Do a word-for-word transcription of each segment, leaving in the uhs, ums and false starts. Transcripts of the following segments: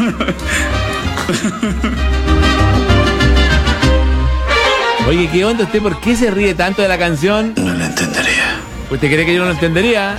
Oye, ¿qué onda usted? ¿Por qué se ríe tanto de la canción? No lo entendería. ¿Usted cree que yo no lo entendería?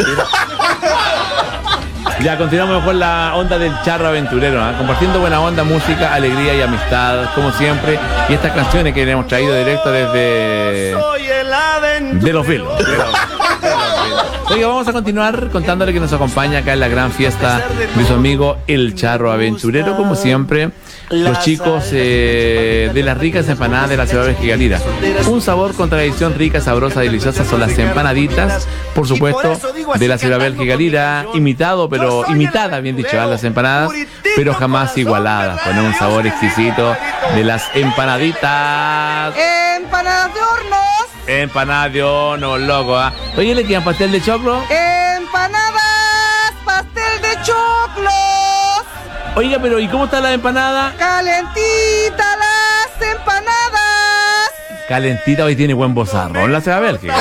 Ya, continuamos con la onda del charro aventurero, ¿eh? Compartiendo buena onda, música, alegría y amistad, como siempre. Y estas canciones que le hemos traído directo desde... de los filos. Oiga, vamos a continuar contándole que nos acompaña acá en la gran fiesta de su amigo El Charro Aventurero, como siempre, los chicos eh, de las ricas empanadas de la ciudad de Gigalira. Un sabor con tradición rica, sabrosa, deliciosa son las empanaditas, por supuesto, de la ciudad de Gigalira, imitado, pero imitada, bien dicho, ¿eh? Las empanadas, pero jamás igualadas, con un sabor exquisito de las empanaditas. Empanadas de hornos. Empanadas de horno, loco, ¿ah? ¿eh? Oye, ¿le quedan pastel de choclo? Empanadas, pastel de choclos. Oiga, pero ¿y cómo está la empanada? Calentita las empanadas. Calentita, hoy tiene buen bozarrón la ciudad Bélgica.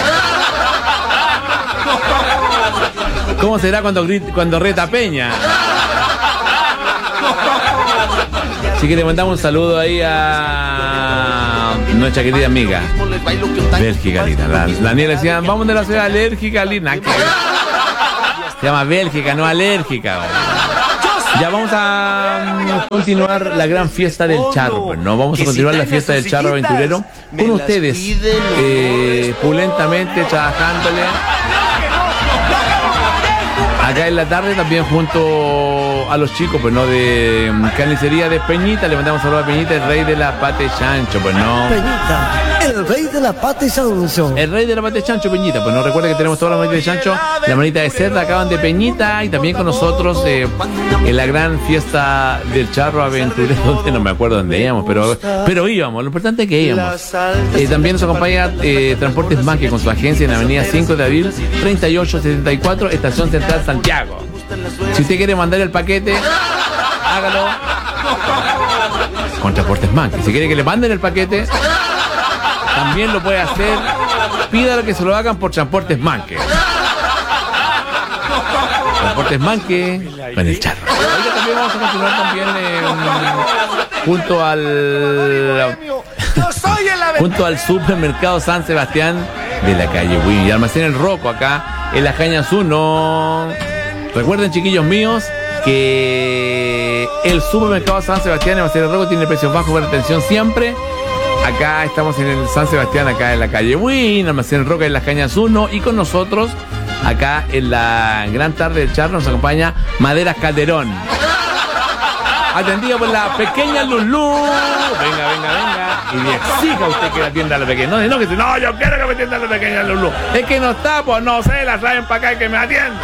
¿Cómo será cuando, cuando reta Peña? Así que le mandamos un saludo ahí a nuestra querida amiga Bélgica Lina. La, la niña le decía, vamos de la ciudad alérgica Lina. Se llama Bélgica, no alérgica. Ya vamos a continuar la gran fiesta del charro, pues, ¿no? Vamos a continuar la fiesta del charro aventurero con ustedes, eh, pulentamente trabajándole. Acá en la tarde también junto a los chicos, pues no, de carnicería de Peñita, le mandamos saludos a Peñita, el rey de la pate chancho, pues no. Peñita, el rey de la pate chancho. El rey de la pate chancho, Peñita, pues no, recuerda que tenemos todas las manitas de chancho, la manita de cerda acaban de Peñita y también con nosotros eh, en la gran fiesta del charro aventurero, donde no me acuerdo dónde íbamos, pero, pero íbamos, lo importante es que íbamos. Eh, también nos acompaña eh, Transportes Manque con su agencia en la avenida cinco de abril, treinta y ocho setenta y cuatro, estación central Santiago. Si usted quiere mandar el paquete, hágalo con Transportes Manque. Si quiere que le manden el paquete, también lo puede hacer. Pídalo que se lo hagan por Transportes Manque. Transportes Manque con el charro. Ahorita también vamos a continuar también eh, junto al junto al supermercado San Sebastián de la calle Wii y Almacén El Roco acá en las Cañas uno. Recuerden, chiquillos míos, que el supermercado San Sebastián en Almacén El Roco tiene precios bajos para atención siempre. Acá estamos en el San Sebastián, acá en la calle Win, Almacén El Roca en las Cañas uno, y con nosotros acá en la gran tarde del charro nos acompaña Maderas Calderón, atendida por la pequeña Lulú. Venga, venga, venga. Y le exija a usted que la atienda a la pequeña. No, no, que no, yo quiero que me atienda a la pequeña Lulú. Es que no está, pues no sé, la traen para acá y que me atienda.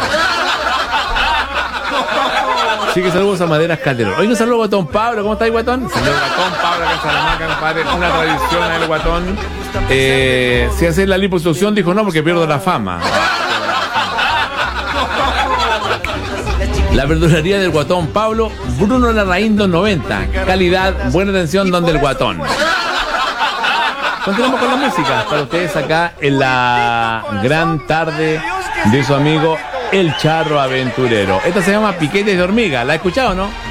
Así que saludos a Maderas Calderón. Hoy un saludo a Guatón Pablo. ¿Cómo está ahí, Guatón? Señor Guatón Pablo acá en Salamanca, compadre. Una tradición del Guatón. Eh, si hace la liposucción, dijo no, porque pierdo la fama. La verdulería del Guatón Pablo, Bruno Larraín dos noventa. Calidad, buena atención donde el Guatón. Continuamos con la música para ustedes acá en la gran tarde de su amigo El Charro Aventurero. Esta se llama Piquetes de Hormiga. ¿La ha escuchado, no?